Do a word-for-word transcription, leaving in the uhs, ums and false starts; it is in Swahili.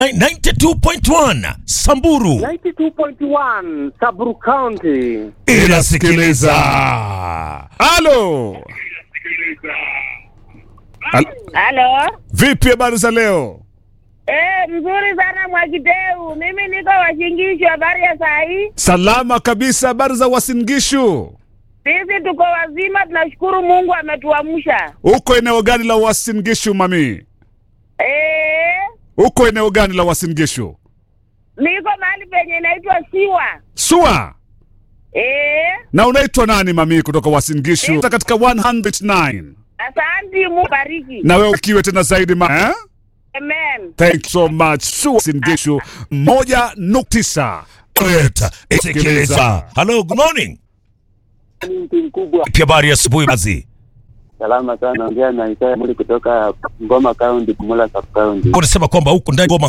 ninety-two point one Samburu ninety-two point one Samburu County. inasikiliza. Halo. Halo. Vipi habari za leo? Eh, mzuri sana Mwakideu. Mimi niko Washingishu, habari ya saa hii? Salama kabisa, habari za Wasingishu? Sisi tuko wazima, tunashukuru Mungu ametuamsha. Uko eneo gani la Wasingishu mami? Eh, Uko eneo gani la Wasingishu? niko mahali penye inaitwa Siwa. Sua. Eh, Na unaitwa nani mami kutoka Wasingishu? Eh. Katika one hundred nine. asante, Mungu bariki. Na wewe ukiwe tena zaidi ma eh? Amen. Thank you so much. Sua Wasingishu moja nukta tisa. Toyota inasikiliza. Hello, good morning. Mtu mkubwa. Pia habari ya asubuhi bazi. Salama sana, ongea na Isaya Muli kutoka Ngoma County, Kumula Sub County. Unasema kwamba huko ndani Ngoma